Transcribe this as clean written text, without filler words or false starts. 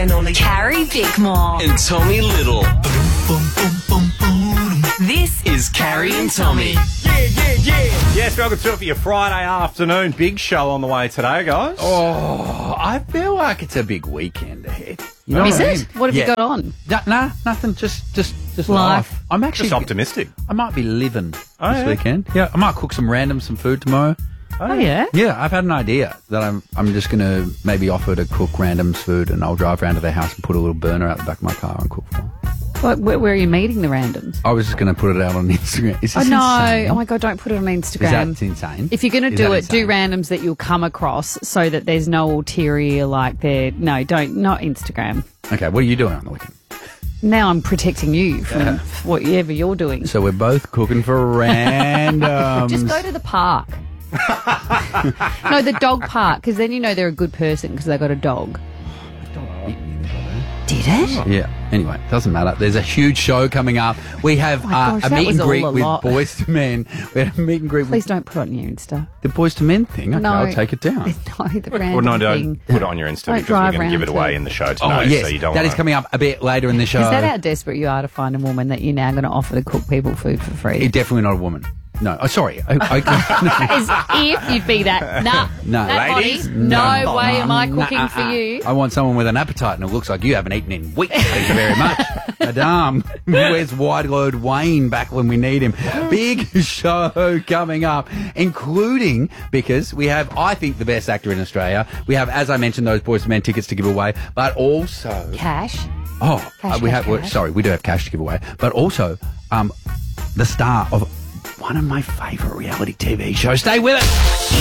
and only Carrie Bickmore. and Tommy Little. This Is Carrie and Tommy. Yes, welcome to it for your Friday afternoon. Big show on the way today, guys. Oh, I feel like it's a big weekend ahead. You know Is what I it? mean? What have Yeah. you got on? Nah, nothing. Just Life. life. I'm actually Just optimistic. I might be living this yeah? weekend. Yeah, I might cook some food tomorrow. Oh, yeah? Yeah, I've had an idea that I'm just gonna maybe offer to cook random's food, and I'll drive around to their house and put a little burner out the back of my car and cook for them. Where are you meeting the randoms? I was just gonna put it out on Instagram. Is this Oh, no. insane? Oh, my God, don't put it on Instagram. Is that insane? If you're going to Is do that it, do insane? randoms that you'll come across so that there's no ulterior, like there. No, don't, not Instagram. Okay, what are you doing on the weekend? Now I'm protecting you from whatever you're doing. So we're both cooking for randoms. Just go to the park. No, the dog park, because then you know they're a good person because they got a dog. Did it? Yeah. Anyway, doesn't matter. There's a huge show coming up. We have Oh my gosh, a that meet was and all greet a with lot. Boys to Men. We had a meet and greet Please with don't put it on your Insta. the Boys to Men thing. Okay, No. I'll take it down. No, the random Well, no, thing. don't put it on your Insta Don't because we're drive going to give it around away to- in the show Oh, tonight. yes. So you don't That is wanna- coming up a bit later in the show. Is that how desperate you are to find a woman that you're now going to offer to cook people food for free? It's definitely not a woman. No. Oh, sorry. As if you'd be that. Nah, No. that Ladies, body, no way am I cooking for you. I want someone with an appetite, and it looks like you haven't eaten in weeks. Thank you very much. Madame, where's Wide Load Wayne back when we need him? Big show coming up, including, because we have, I think, the best actor in Australia. We have, as I mentioned, those Boys to Men tickets to give away, but also... Cash. Oh, Cash, we cash, have. cash. Sorry, we do have cash to give away, but also the star of one of my favourite reality TV shows. Stay with us.